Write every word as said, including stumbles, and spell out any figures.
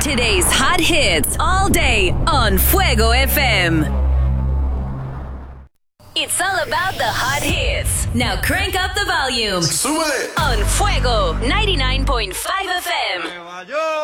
Today's hot hits all day on Fuego F M. It's all about the hot hits. Now crank up the volume. Súbele. On Fuego ninety-nine point five F M.